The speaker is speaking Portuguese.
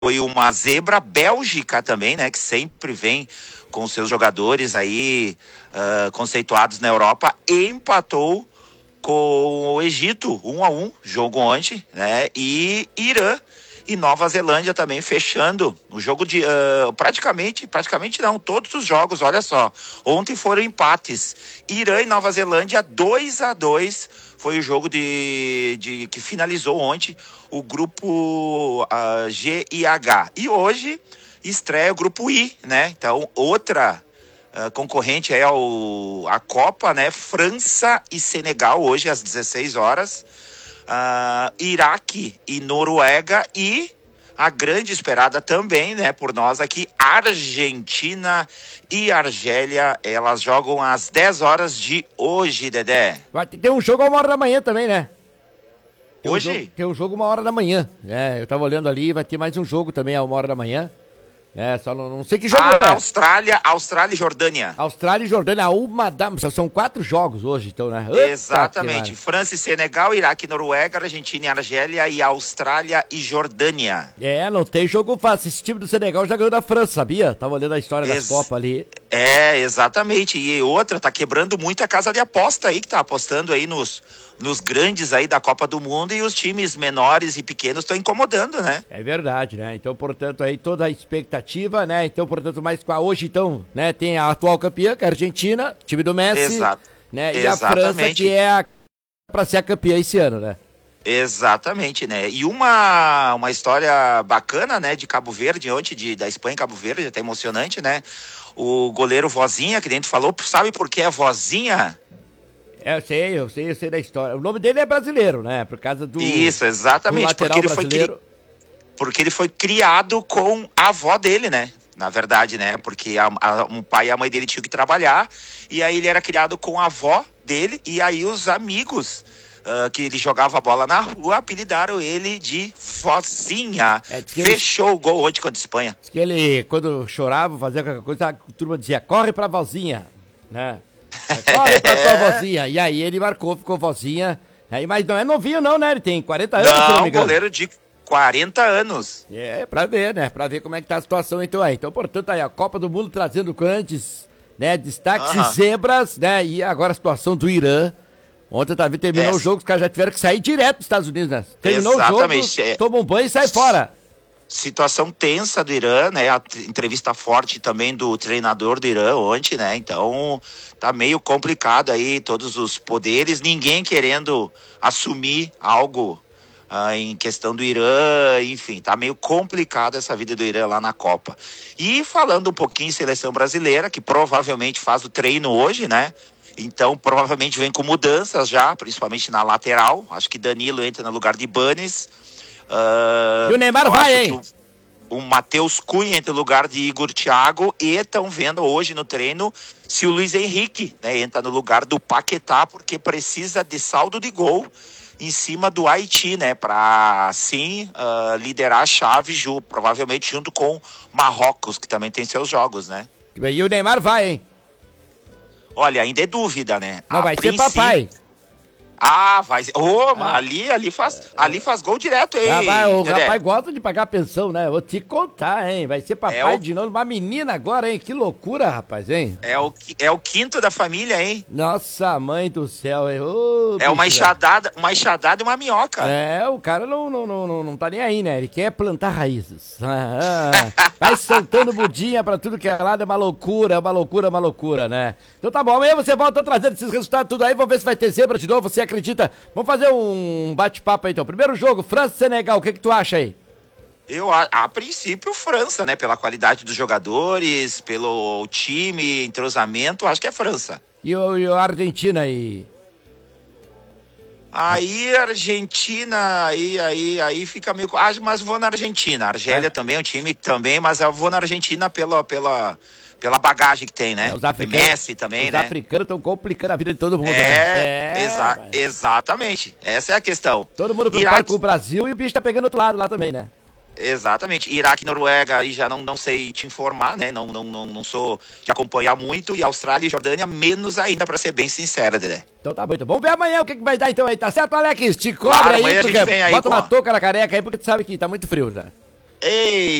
foi uma zebra. Bélgica também, né, que sempre vem com seus jogadores aí conceituados na Europa, empatou com o Egito, 1-1, jogo ontem, né? E Irã e Nova Zelândia também fechando o jogo de praticamente não, todos os jogos, olha só. Ontem foram empates. Irã e Nova Zelândia 2-2 foi o jogo que finalizou ontem o grupo G e H. E hoje estreia o grupo I, né? Então, outra concorrente é a Copa, né? França e Senegal hoje às 16 horas. Iraque e Noruega e a grande esperada também, né, por nós aqui, Argentina e Argélia, elas jogam às 10 horas de hoje, Dedé. Vai ter um jogo a 1 hora da manhã também, né? Hoje? Tem um jogo 1 hora da manhã. Eu tava olhando ali, vai ter mais um jogo também a 1 hora da manhã. Só não sei que jogo é. Austrália e Jordânia. Austrália e Jordânia, são 4 jogos hoje, então, né? Exatamente. França e Senegal, Iraque e Noruega, Argentina e Argélia e Austrália e Jordânia. Não tem jogo fácil. Esse time do Senegal já ganhou da França, sabia? Tava olhando a história das Copas ali. Exatamente. E outra, tá quebrando muito a casa de aposta aí, que tá apostando aí nos grandes aí da Copa do Mundo, e os times menores e pequenos estão incomodando, né? É verdade, né? Então, portanto, aí toda a expectativa, né? Então, portanto, hoje, então, né? Tem a atual campeã, que é a Argentina, time do Messi. Exato. Né? E a França, que é pra ser a campeã esse ano, né? Exatamente, né? E uma história bacana, né? De Cabo Verde, ontem, da Espanha em Cabo Verde, até emocionante, né? O goleiro Vozinha, que dentro falou, sabe por que é Vozinha? Eu sei da história. O nome dele é brasileiro, né? Por causa do... Isso, exatamente. Porque ele foi criado com a avó dele, né? Na verdade, né? Porque um pai e a mãe dele tinham que trabalhar. E aí ele era criado com a avó dele. E aí os amigos que ele jogava bola na rua apelidaram ele de Vozinha. Fechou o gol ontem contra a Espanha. Diz que ele, quando chorava, fazia qualquer coisa, a turma dizia, corre pra Vozinha, né? Corre pra tua Vozinha. E aí ele marcou, ficou Vozinha. Mas não é novinho não, né? Ele tem 40 anos, se não me engano. Goleiro de 40 anos. Pra ver, né? Pra ver como é que tá a situação então aí. Então, portanto, aí a Copa do Mundo trazendo antes, né? Destaques e zebras, né? E agora a situação do Irã. Ontem terminou o jogo, os caras já tiveram que sair direto dos Estados Unidos, né? Terminou o jogo, toma um banho e sai fora. Situação tensa do Irã, né? A entrevista forte também do treinador do Irã ontem, né? Então, tá meio complicado aí, todos os poderes, ninguém querendo assumir algo em questão do Irã, enfim, tá meio complicado essa vida do Irã lá na Copa. E falando um pouquinho em seleção brasileira, que provavelmente faz o treino hoje, né? Então, provavelmente vem com mudanças já, principalmente na lateral. Acho que Danilo entra no lugar de Banes. E o Neymar vai, hein? O Matheus Cunha entra no lugar de Igor Thiago, e estão vendo hoje no treino se o Luiz Henrique, né, entra no lugar do Paquetá, porque precisa de saldo de gol em cima do Haiti, né, para assim liderar a chave, provavelmente junto com Marrocos, que também tem seus jogos, né? E o Neymar vai, hein? Olha, ainda é dúvida, né? Não, vai ser papai. Vai ser. Mas ali faz gol direto, hein? O rapaz gosta de pagar pensão, né? Vou te contar, hein? Vai ser papai de novo. Uma menina agora, hein? Que loucura, rapaz, hein? É o quinto da família, hein? Nossa, mãe do céu, hein? Uma enxadada e uma minhoca. O cara não tá nem aí, né? Ele quer plantar raízes. Vai soltando budinha pra tudo que é lado, é uma loucura, né? Então tá bom, amanhã você volta trazendo esses resultados tudo aí, vamos ver se vai ter zebra de novo, você acredita? Vamos fazer um bate-papo aí então. Primeiro jogo, França e Senegal, o que tu acha aí? Eu, a princípio, França, né? Pela qualidade dos jogadores, pelo time, entrosamento, acho que é França. E a Argentina aí? Aí, Argentina, aí fica meio... mas vou na Argentina. Argélia também é um time também, mas eu vou na Argentina pela bagagem que tem, né? Os africanos, Messi também, né? Os africanos estão complicando a vida de todo mundo. Exatamente. Essa é a questão. Todo mundo preocupado com o Brasil e o bicho tá pegando outro lado lá também, né? Exatamente. Iraque e Noruega, aí já não sei te informar, né? Não sou de acompanhar muito. E Austrália e Jordânia, menos ainda, pra ser bem sincera, Dedé. Então tá bom. Então vamos ver amanhã o que vai dar então aí. Tá certo, Alex? Te cobre aí, amanhã a gente vem aí bota uma touca na careca aí, porque tu sabe que tá muito frio, né? Ei!